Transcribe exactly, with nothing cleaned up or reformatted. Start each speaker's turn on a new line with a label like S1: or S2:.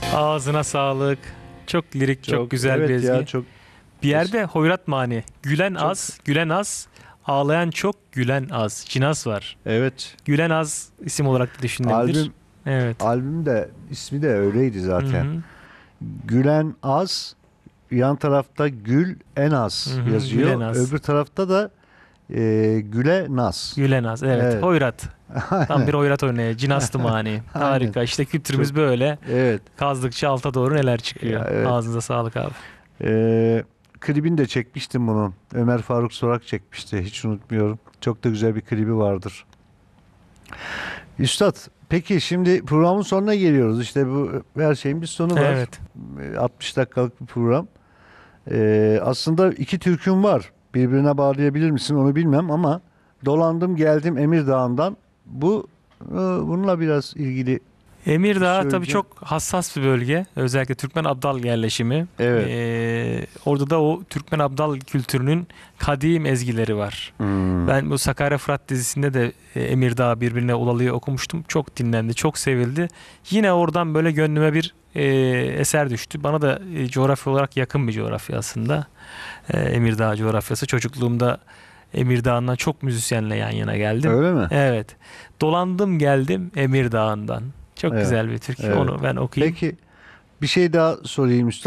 S1: Ağzına sağlık. Çok lirik, çok, güzel
S2: evet
S1: bir ezgi.
S2: ya, çok
S1: Bir yerde hoyrat mani. Gülen
S2: Çok-
S1: az, gülen az. Ağlayan çok, gülen az. Cinas var.
S2: evet.
S1: Gülen az isim olarak da düşünülebilir.
S2: Albüm
S1: Evet.
S2: albüm de ismi de öyleydi zaten.
S1: Hı hı.
S2: Gülen az, yan tarafta gül en az
S1: Hı hı,
S2: yazıyor.
S1: gülen az.
S2: Öbür tarafta da e, güle naz.
S1: Gülen az. Evet.
S2: Evet.
S1: Hoyrat. Tam
S2: Aynen.
S1: bir hoyrat örneği. Cinastı mani.
S2: Aynen.
S1: Harika. İşte kültürümüz
S2: Çok-
S1: böyle.
S2: Evet.
S1: Kazdıkça alta doğru neler çıkıyor.
S2: Ya, evet.
S1: Ağzınıza sağlık abi.
S2: Ee, klibini de çekmiştim bunun. Ömer Faruk Sorak çekmişti. Hiç unutmuyorum. Çok da güzel bir klibi vardır. Üstad, peki şimdi programın sonuna geliyoruz. İşte bu her şeyin bir sonu var.
S1: Evet.
S2: Ee, altmış dakikalık bir program. Ee, aslında iki türküm var. Birbirine bağlayabilir misin onu bilmem ama Dolandım Geldim Emir Dağı'ndan bu e, bununla biraz ilgili.
S1: Emirdağ tabii
S2: söyleyeceğim.
S1: çok hassas bir bölge. Özellikle Türkmen Abdal yerleşimi.
S2: Evet.
S1: Ee, orada da o Türkmen Abdal kültürünün kadim ezgileri var.
S2: Hmm.
S1: Ben bu Sakarya Fırat dizisinde de e, Emirdağ birbirine ulalıya okumuştum. Çok dinlendi, çok sevildi. Yine oradan böyle gönlüme bir e, eser düştü. Bana da e, coğrafya olarak yakın bir coğrafya aslında. E, Emirdağ coğrafyası. Çocukluğumda Emirdağ'ından çok müzisyenle yan yana geldim.
S2: Öyle mi?
S1: Evet. Dolandım geldim Emirdağ'ından. Çok
S2: Evet,
S1: güzel bir türkü.
S2: evet.
S1: Onu ben okuyayım.
S2: Peki bir şey daha sorayım Üstad.